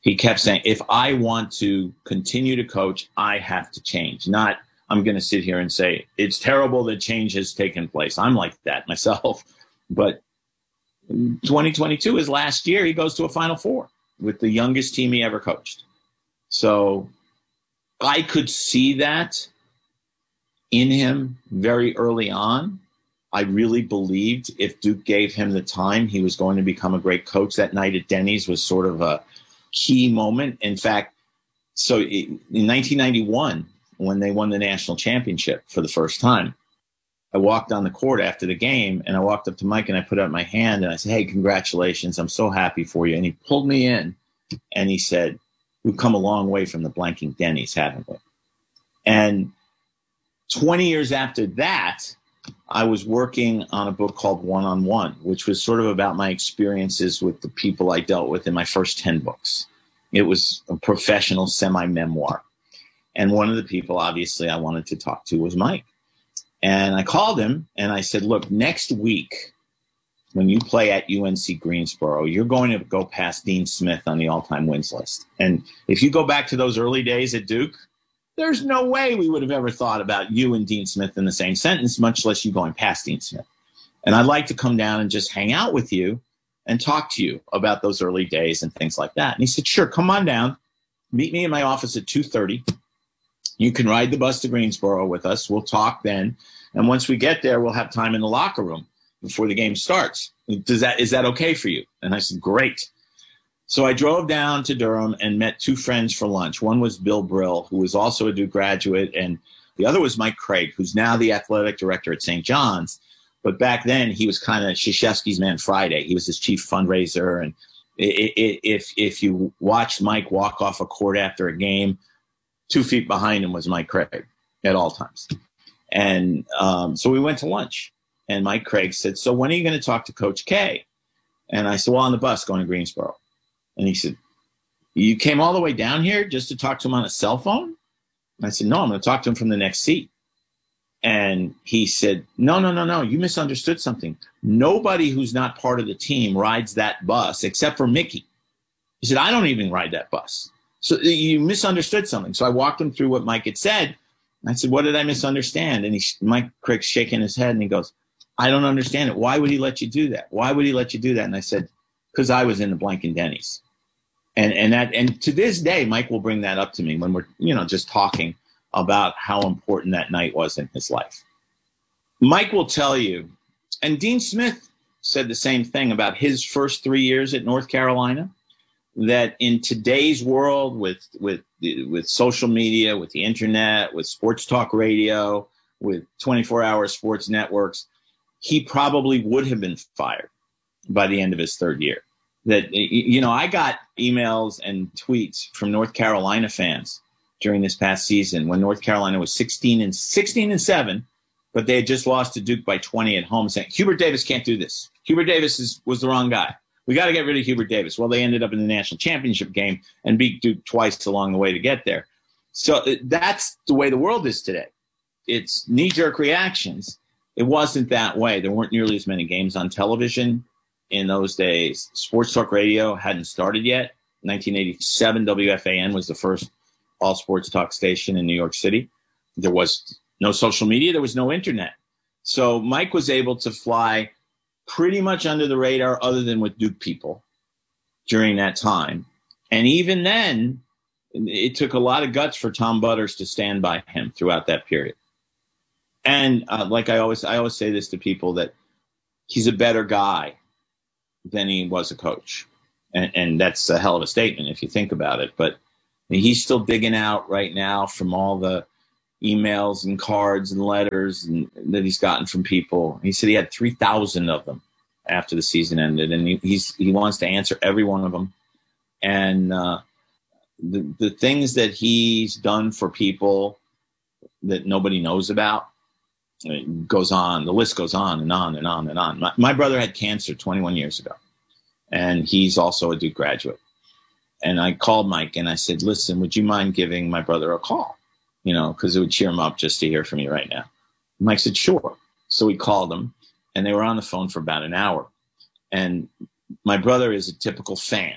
He kept saying, if I want to continue to coach, I have to change. Not, I'm going to sit here and say, it's terrible that change has taken place. I'm like that myself. But 2022 is last year. He goes to a Final Four with the youngest team he ever coached. So I could see that in him very early on. I really believed if Duke gave him the time, he was going to become a great coach. That night at Denny's was sort of a key moment. In fact, so in 1991, when they won the national championship for the first time, I walked on the court after the game, and I walked up to Mike and I put out my hand and I said, hey, congratulations. I'm so happy for you. And he pulled me in and he said, we've come a long way from the blanking Denny's, haven't we? And 20 years after that, I was working on a book called One-on-One, which was sort of about my experiences with the people I dealt with in my first 10 books. It was a professional semi-memoir. And one of the people, obviously, I wanted to talk to was Mike. And I called him and I said, look, next week, when you play at UNC Greensboro, you're going to go past Dean Smith on the all-time wins list. And if you go back to those early days at Duke, there's no way we would have ever thought about you and Dean Smith in the same sentence, much less you going past Dean Smith. And I'd like to come down and just hang out with you and talk to you about those early days and things like that. And he said, sure, come on down. Meet me in my office at 2:30. You can ride the bus to Greensboro with us. We'll talk then. And once we get there, we'll have time in the locker room before the game starts. Is that okay for you? And I said, great. So I drove down to Durham and met two friends for lunch. One was Bill Brill, who was also a Duke graduate, and the other was Mike Craig, who's now the athletic director at St. John's. But back then, he was kind of Krzyzewski's Man Friday. He was his chief fundraiser. And if you watched Mike walk off a court after a game, 2 feet behind him was Mike Craig at all times. And so we went to lunch. And Mike Craig said, so when are you going to talk to Coach K? And I said, well, on the bus going to Greensboro. And he said, you came all the way down here just to talk to him on a cell phone? And I said, no, I'm going to talk to him from the next seat. And he said, no, you misunderstood something. Nobody who's not part of the team rides that bus except for Mickey. He said, I don't even ride that bus. So you misunderstood something. So I walked him through what Mike had said. I said, what did I misunderstand? And Mike Craig's shaking his head and he goes, I don't understand it. Why would he let you do that? Why would he let you do that? And I said, because I was in the blank and Denny's. And to this day, Mike will bring that up to me when we're, just talking about how important that night was in his life. Mike will tell you, and Dean Smith said the same thing about his first 3 years at North Carolina, that in today's world with social media, with the internet, with sports talk radio, with 24-hour sports networks, he probably would have been fired by the end of his third year. That, I got emails and tweets from North Carolina fans during this past season when North Carolina was 16-7, but they had just lost to Duke by 20 at home, saying, Hubert Davis can't do this. Hubert Davis was the wrong guy. We got to get rid of Hubert Davis. Well, they ended up in the national championship game and beat Duke twice along the way to get there. So that's the way the world is today. It's knee-jerk reactions. It wasn't that way. There weren't nearly as many games on television in those days. Sports talk radio hadn't started yet. 1987, WFAN was the first all-sports talk station in New York City. There was no social media. There was no internet. So Mike was able to fly pretty much under the radar other than with Duke people during that time. And even then, it took a lot of guts for Tom Butters to stand by him throughout that period. And like I always say this to people, that he's a better guy than he was a coach. And that's a hell of a statement if you think about it. But he's still digging out right now from all the emails and cards and letters that he's gotten from people. He said he had 3,000 of them after the season ended, and he wants to answer every one of them. And the things that he's done for people that nobody knows about, it goes on. The list goes on and on and on and on. My brother had cancer 21 years ago, and he's also a Duke graduate. And I called Mike and I said, listen, would you mind giving my brother a call? Because it would cheer him up just to hear from you right now. Mike said, sure. So we called him, and they were on the phone for about an hour. And my brother is a typical fan.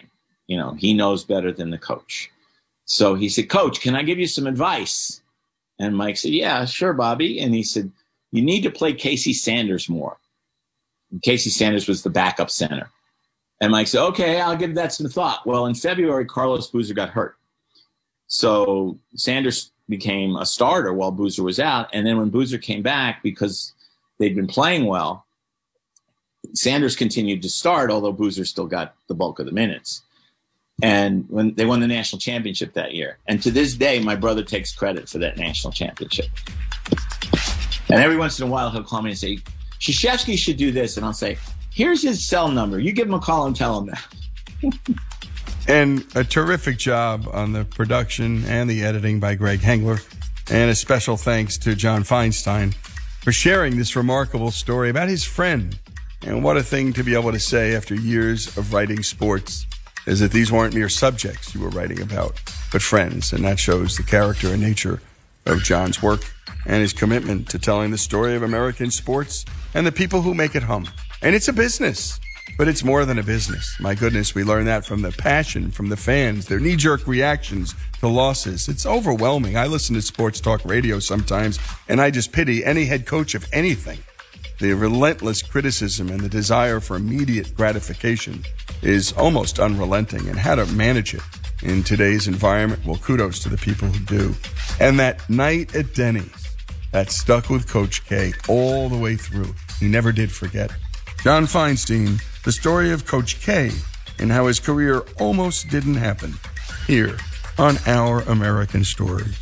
he knows better than the coach. So he said, Coach, can I give you some advice? And Mike said, yeah, sure, Bobby. And he said, you need to play Casey Sanders more. And Casey Sanders was the backup center. And Mike said, okay, I'll give that some thought. Well, in February, Carlos Boozer got hurt. So Sanders became a starter while Boozer was out. And then when Boozer came back, because they'd been playing well, Sanders continued to start, although Boozer still got the bulk of the minutes. And when they won the national championship that year. And to this day, my brother takes credit for that national championship. And every once in a while, he'll call me and say, Krzyzewski should do this. And I'll say, here's his cell number. You give him a call and tell him that. And a terrific job on the production and the editing by Greg Hengler. And a special thanks to John Feinstein for sharing this remarkable story about his friend. And what a thing to be able to say after years of writing sports, is that these weren't mere subjects you were writing about, but friends. And that shows the character and nature of John's work and his commitment to telling the story of American sports and the people who make it hum. And it's a business, but it's more than a business. My goodness, we learn that from the passion, from the fans, their knee-jerk reactions to losses. It's overwhelming. I listen to sports talk radio sometimes, and I just pity any head coach of anything. The relentless criticism and the desire for immediate gratification is almost unrelenting, and how to manage it in today's environment, well, kudos to the people who do. And that night at Denny's, that stuck with Coach K all the way through. He never did forget. John Feinstein, the story of Coach K and how his career almost didn't happen, here on Our American Stories.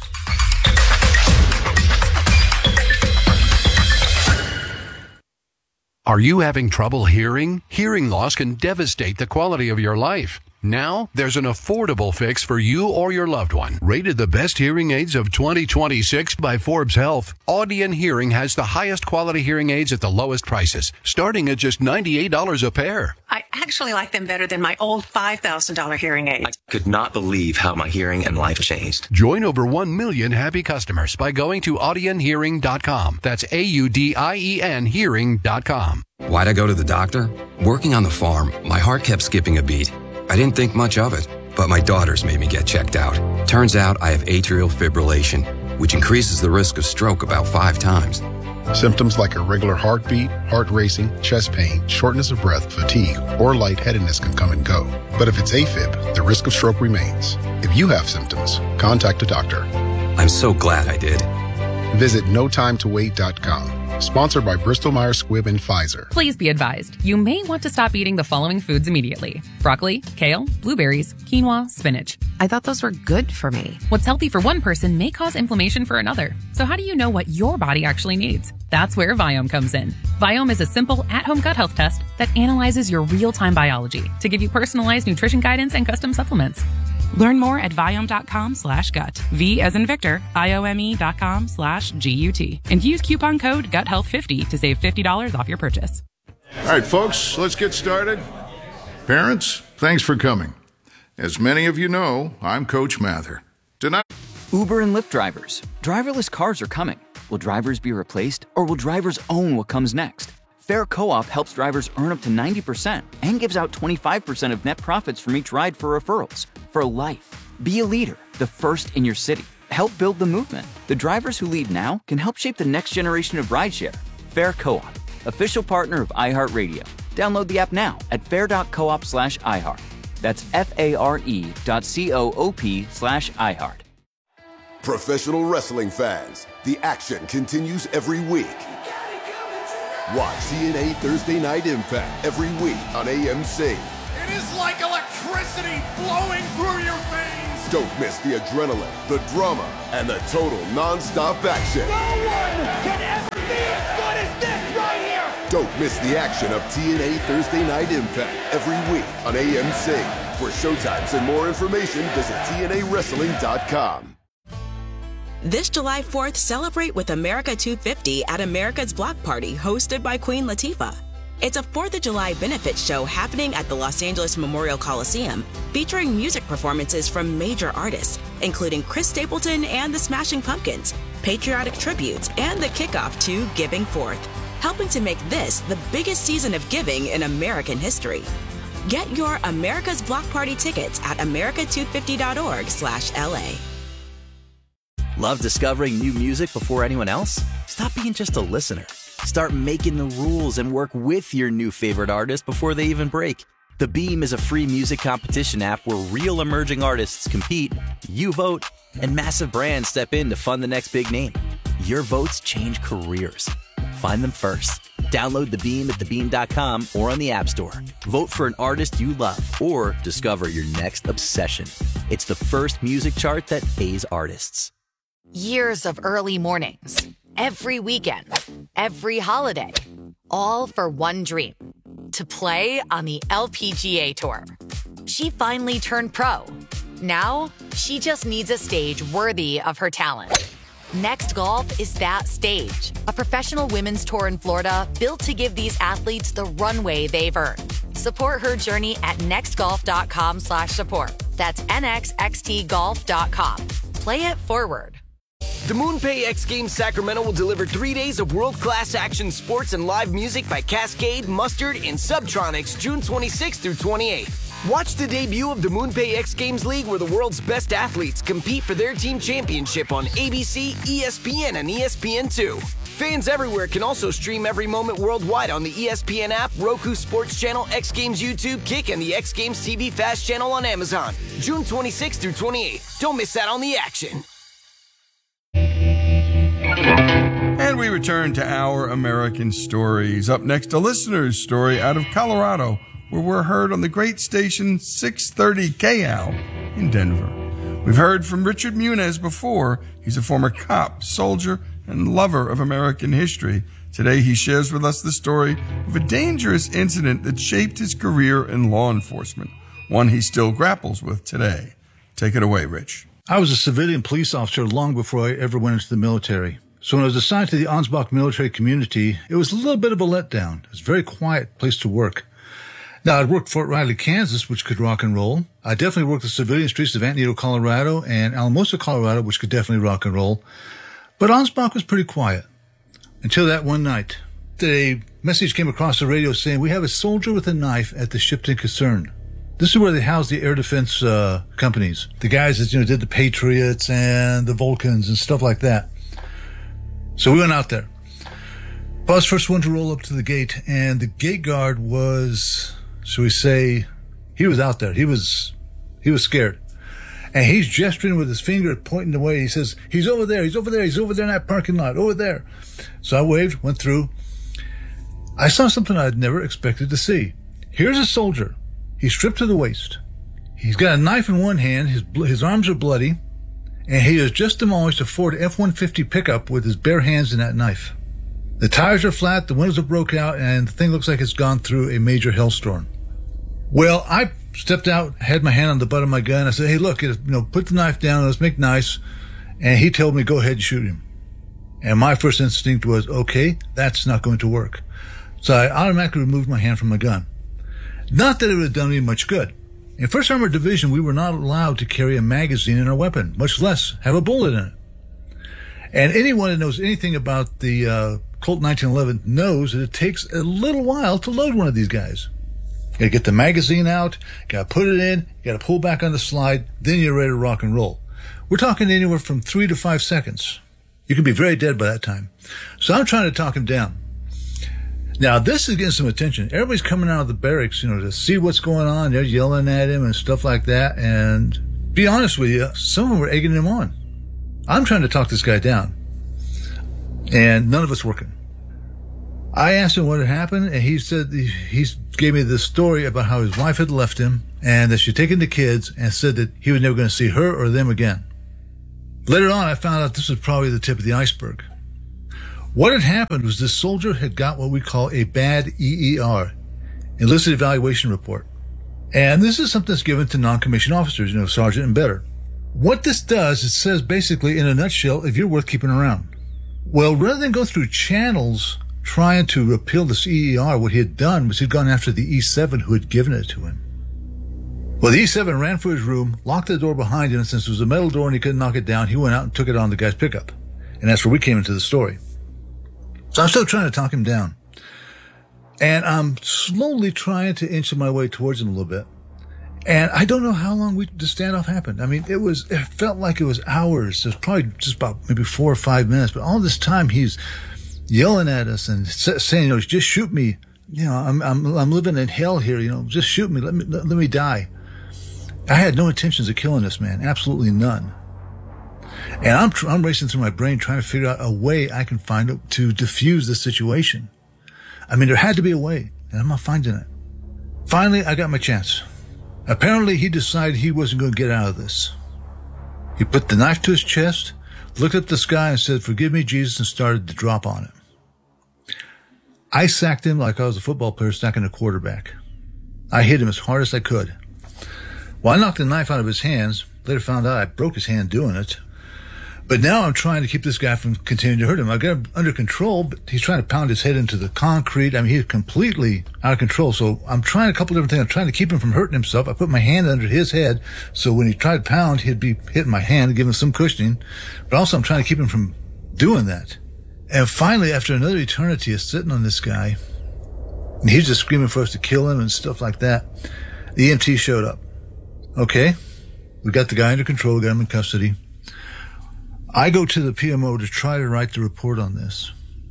Are you having trouble hearing? Hearing loss can devastate the quality of your life. Now, there's an affordable fix for you or your loved one. Rated the best hearing aids of 2026 by Forbes Health, Audion Hearing has the highest quality hearing aids at the lowest prices, starting at just $98 a pair. I actually like them better than my old $5,000 hearing aids. I could not believe how my hearing and life changed. Join over 1 million happy customers by going to audionhearing.com. That's AUDIEN hearing.com. Why'd I go to the doctor? Working on the farm, my heart kept skipping a beat. I didn't think much of it, but my daughters made me get checked out. Turns out I have atrial fibrillation, which increases the risk of stroke about 5 times. Symptoms like irregular heartbeat, heart racing, chest pain, shortness of breath, fatigue, or lightheadedness can come and go. But if it's AFib, the risk of stroke remains. If you have symptoms, contact a doctor. I'm so glad I did. Visit notimetowait.com. Sponsored by Bristol Myers Squibb and Pfizer. Please be advised, you may want to stop eating the following foods immediately: broccoli, kale, blueberries, quinoa, spinach. I thought those were good for me. What's healthy for one person may cause inflammation for another. So how do you know what your body actually needs? That's where Viome comes in. Viome is a simple at-home gut health test that analyzes your real-time biology to give you personalized nutrition guidance and custom supplements. Learn more at Viome.com/gut. V as in Victor, IOME.com/GUT. And use coupon code GUTHEALTH50 to save $50 off your purchase. All right, folks, let's get started. Parents, thanks for coming. As many of you know, I'm Coach Mather. Tonight, Uber and Lyft drivers. Driverless cars are coming. Will drivers be replaced, or will drivers own what comes next? Fair Co-op helps drivers earn up to 90% and gives out 25% of net profits from each ride for referrals. For life. Be a leader, the first in your city. Help build the movement. The drivers who lead now can help shape the next generation of rideshare. Fair Co-op, official partner of iHeartRadio. Download the app now at fair.coop/iHeart. That's FARE.coop/iHeart. Professional wrestling fans, the action continues every week. Watch TNA Thursday Night Impact every week on AMC. It is like electricity flowing through your veins. Don't miss the adrenaline, the drama, and the total non-stop action. No one can ever be as good as this right here. Don't miss the action of TNA Thursday Night Impact every week on AMC. For showtimes and more information, visit TNAWrestling.com. This July 4th, celebrate with America 250 at America's Block Party, hosted by Queen Latifah. It's a 4th of July benefit show happening at the Los Angeles Memorial Coliseum, featuring music performances from major artists, including Chris Stapleton and the Smashing Pumpkins, patriotic tributes, and the kickoff to Giving Forth, helping to make this the biggest season of giving in American history. Get your America's Block Party tickets at america250.org/LA. Love discovering new music before anyone else? Stop being just a listener. Start making the rules and work with your new favorite artist before they even break. The Beam is a free music competition app where real emerging artists compete, you vote, and massive brands step in to fund the next big name. Your votes change careers. Find them first. Download The Beam at thebeam.com or on the App Store. Vote for an artist you love or discover your next obsession. It's the first music chart that pays artists. Years of early mornings, every weekend, every holiday, all for one dream, to play on the LPGA Tour. She finally turned pro. Now, she just needs a stage worthy of her talent. Next Golf is that stage, a professional women's tour in Florida built to give these athletes the runway they've earned. Support her journey at nextgolf.com/support. That's nxxtgolf.com. Play it forward. The MoonPay X Games Sacramento will deliver 3 days of world-class action sports and live music by Cascade, Mustard, and Subtronics June 26th through 28th. Watch the debut of the MoonPay X Games League where the world's best athletes compete for their team championship on ABC, ESPN, and ESPN2. Fans everywhere can also stream every moment worldwide on the ESPN app, Roku Sports Channel, X Games YouTube, Kick, and the X Games TV Fast channel on Amazon. June 26th through 28th. Don't miss out on the action. And we return to Our American Stories. Up next, a listener's story out of Colorado, where we're heard on the great station 630 KAL in Denver. We've heard from Richard Muniz before. He's a former cop, soldier, and lover of American history. Today, he shares with us the story of a dangerous incident that shaped his career in law enforcement, one he still grapples with today. Take it away, Rich. I was a civilian police officer long before I ever went into the military. So when I was assigned to the Ansbach military community, it was a little bit of a letdown. It was a very quiet place to work. Now, I'd worked Fort Riley, Kansas, which could rock and roll. I definitely worked the civilian streets of Antietam, Colorado, and Alamosa, Colorado, which could definitely rock and roll. But Ansbach was pretty quiet. Until that one night, a message came across the radio saying, "We have a soldier with a knife at the Shipton Caserne." This is where they house the air defense companies. The guys that, did the Patriots and the Vulcans and stuff like that. So we went out there. I was the first one to roll up to the gate, and the gate guard was, shall we say, he was out there. He was scared. And he's gesturing with his finger, pointing away. He says, he's over there, he's over there, he's over there in that parking lot, over there. So I waved, went through. I saw something I'd never expected to see. Here's a soldier. He's stripped to the waist. He's got a knife in one hand, his arms are bloody, and he has just demolished a Ford F-150 pickup with his bare hands in that knife. The tires are flat, the windows are broke out, and the thing looks like it's gone through a major hailstorm. Well, I stepped out, had my hand on the butt of my gun. I said, "Hey, look, put the knife down, let's make nice." And he told me, "Go ahead and shoot him." And my first instinct was, okay, that's not going to work. So I automatically removed my hand from my gun. Not that it would have done me much good. In 1st Armored Division, we were not allowed to carry a magazine in our weapon, much less have a bullet in it. And anyone that knows anything about the Colt 1911 knows that it takes a little while to load one of these guys. You gotta get the magazine out, you gotta put it in, you gotta pull back on the slide, then you're ready to rock and roll. We're talking anywhere from 3 to 5 seconds. You can be very dead by that time. So I'm trying to talk him down. Now, this is getting some attention. Everybody's coming out of the barracks, to see what's going on. They're yelling at him and stuff like that. And be honest with you, some of them were egging him on. I'm trying to talk this guy down. And none of it's working. I asked him what had happened, and he said, he gave me this story about how his wife had left him and that she'd taken the kids and said that he was never going to see her or them again. Later on, I found out this was probably the tip of the iceberg. What had happened was this soldier had got what we call a bad EER, enlisted evaluation report. And this is something that's given to non-commissioned officers, sergeant and better. What this does, it says basically in a nutshell, if you're worth keeping around. Well, rather than go through channels trying to repeal this EER, what he had done was he'd gone after the E7 who had given it to him. Well, the E7 ran for his room, locked the door behind him, and since it was a metal door and he couldn't knock it down, he went out and took it on the guy's pickup. And that's where we came into the story. So I'm still trying to talk him down. And I'm slowly trying to inch my way towards him a little bit. And I don't know how long the standoff happened. I mean, it felt like it was hours. It was probably just about maybe 4 or 5 minutes. But all this time he's yelling at us and saying, just shoot me. I'm living in hell here. Just shoot me. Let me die. I had no intentions of killing this man. Absolutely none. And I'm racing through my brain trying to figure out a way I can find to diffuse the situation. I mean, there had to be a way, and I'm not finding it. Finally, I got my chance. Apparently, he decided he wasn't going to get out of this. He put the knife to his chest, looked up at the sky and said, "Forgive me, Jesus," and started to drop on it. I sacked him like I was a football player sacking a quarterback. I hit him as hard as I could. Well, I knocked the knife out of his hands. Later found out I broke his hand doing it. But now I'm trying to keep this guy from continuing to hurt him. I got him under control, but he's trying to pound his head into the concrete. I mean, he's completely out of control. So I'm trying a couple different things. I'm trying to keep him from hurting himself. I put my hand under his head, so when he tried to pound, he'd be hitting my hand and giving him some cushioning. But also I'm trying to keep him from doing that. And finally, after another eternity of sitting on this guy, and he's just screaming for us to kill him and stuff like that, the EMT showed up. Okay, we got the guy under control, got him in custody. I go to the PMO to try to write the report on this.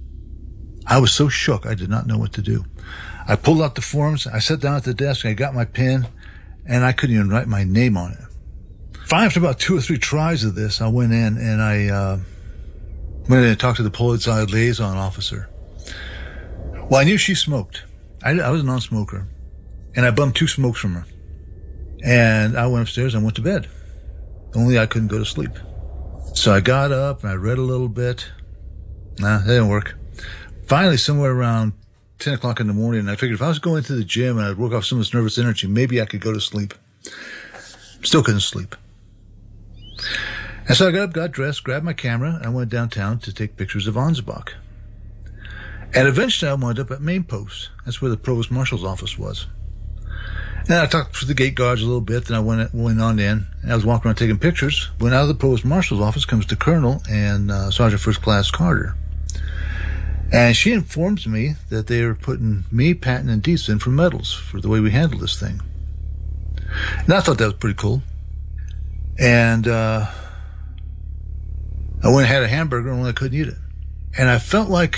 I was so shook, I did not know what to do. I pulled out the forms, I sat down at the desk, I got my pen, and I couldn't even write my name on it. Finally, after about 2 or 3 tries of this, I went in and I went in and talked to the Polizei liaison officer. Well, I knew she smoked. I was a non-smoker, and I bummed 2 smokes from her. And I went upstairs and went to bed. Only I couldn't go to sleep. So I got up and I read a little bit. Nah, that didn't work. Finally, somewhere around 10 o'clock in the morning, I figured if I was going to the gym and I'd work off some of this nervous energy, maybe I could go to sleep. Still couldn't sleep. And so I got up, got dressed, grabbed my camera, and I went downtown to take pictures of Ansbach. And eventually I wound up at Main Post. That's where the Provost Marshal's office was. And I talked to the gate guards a little bit, then I went on in, and I was walking around taking pictures. When out of the Provost Marshal's office comes the Colonel and Sergeant First Class Carter. And she informs me that they are putting me, Patton, and Dietz in for medals for the way we handled this thing. And I thought that was pretty cool. And I went and had a hamburger, and I couldn't eat it. And I felt like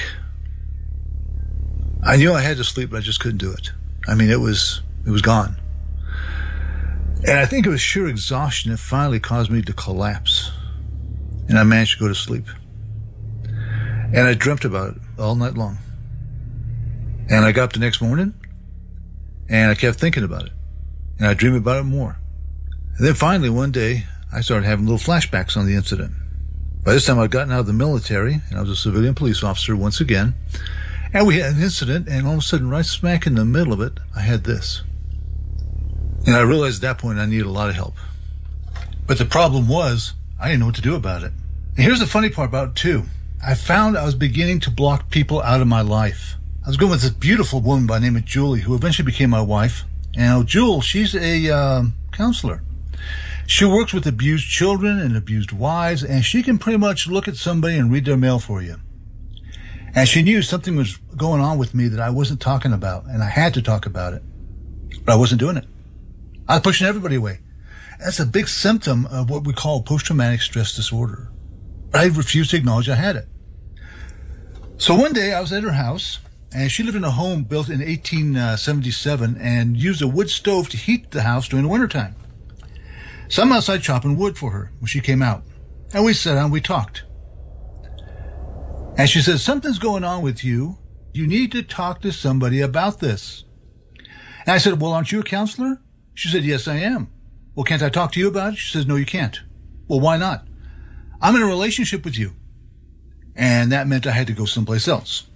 I knew I had to sleep, but I just couldn't do it. I mean, it was gone. And I think it was sheer exhaustion that finally caused me to collapse. And I managed to go to sleep. And I dreamt about it all night long. And I got up the next morning, and I kept thinking about it. And I dreamed about it more. And then finally, one day, I started having little flashbacks on the incident. By this time, I'd gotten out of the military, and I was a civilian police officer once again. And we had an incident, and all of a sudden, right smack in the middle of it, I had this. And I realized at that point I needed a lot of help. But the problem was, I didn't know what to do about it. And here's the funny part about it, too. I found I was beginning to block people out of my life. I was going with this beautiful woman by the name of Julie, who eventually became my wife. And Jewel, she's a counselor. She works with abused children and abused wives, and she can pretty much look at somebody and read their mail for you. And she knew something was going on with me that I wasn't talking about, and I had to talk about it. But I wasn't doing it. I was pushing everybody away. That's a big symptom of what we call post-traumatic stress disorder. But I refused to acknowledge I had it. So one day I was at her house, and she lived in a home built in 1877 and used a wood stove to heat the house during the wintertime. So I'm outside chopping wood for her when she came out. And we sat down and we talked. And she said, "Something's going on with you. You need to talk to somebody about this." And I said, "Well, aren't you a counselor?" She said, "Yes, I am." "Well, can't I talk to you about it?" She says, "No, you can't." "Well, why not?" "I'm in a relationship with you." And that meant I had to go someplace else.